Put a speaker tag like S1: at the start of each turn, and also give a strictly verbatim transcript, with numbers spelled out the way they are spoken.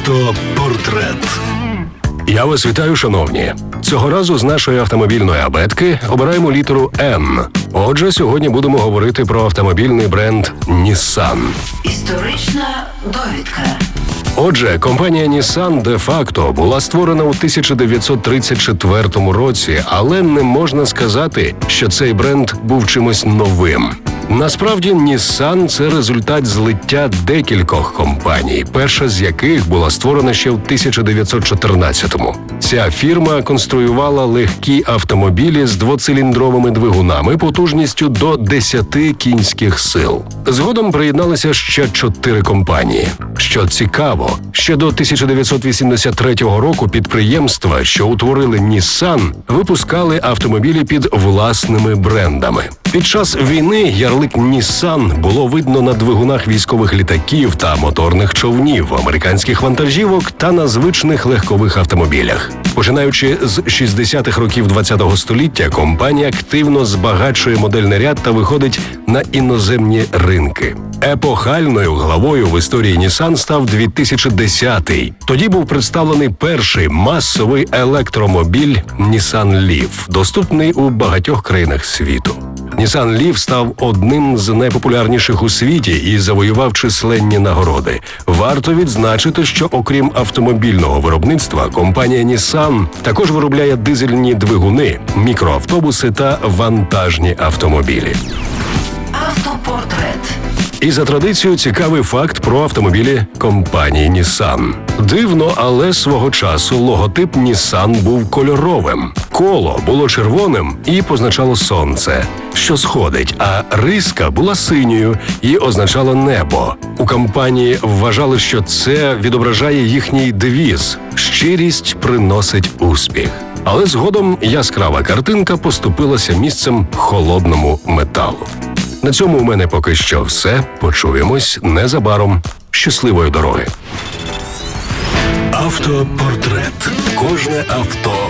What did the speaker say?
S1: Автопортрет. Я вас вітаю, шановні. Цього разу з нашої автомобільної абетки обираємо літеру «Н». Отже, сьогодні будемо говорити про автомобільний бренд Nissan.
S2: Історична довідка.
S1: Отже, компанія Nissan де-факто була створена у тисяча дев'ятсот тридцять четвертому році, але не можна сказати, що цей бренд був чимось новим. Насправді, Nissan – це результат злиття декількох компаній, перша з яких була створена ще в тисяча дев'ятсот чотирнадцятому. Ця фірма конструювала легкі автомобілі з двоциліндровими двигунами потужністю до десяти кінських сил. Згодом приєдналися ще чотири компанії. Що цікаво, ще до тисяча дев'ятсот вісімдесят третього року підприємства, що утворили Nissan, випускали автомобілі під власними брендами. Під час війни ярлик Nissan було видно на двигунах військових літаків та моторних човнів, американських вантажівок та на звичних легкових автомобілях. Починаючи з шістдесятих років ХХ століття, компанія активно збагачує модельний ряд та виходить на іноземні ринки. Епохальною главою в історії Nissan став дві тисячі десятий. Тоді був представлений перший масовий електромобіль Nissan Leaf, доступний у багатьох країнах світу. Nissan Leaf став одним з найпопулярніших у світі і завоював численні нагороди. Варто відзначити, що окрім автомобільного виробництва, компанія Nissan також виробляє дизельні двигуни, мікроавтобуси та вантажні автомобілі.
S2: Автопортрет.
S1: І за традицією цікавий факт про автомобілі компанії Nissan. Дивно, але свого часу логотип Nissan був кольоровим. Коло було червоним і позначало сонце, що сходить, а риска була синьою і означала небо. У компанії вважали, що це відображає їхній девіз «Щирість приносить успіх». Але згодом яскрава картинка поступилася місцем холодному металу. На цьому у мене поки що все. Почуємось незабаром. Щасливої дороги. Автопортрет. Кожне авто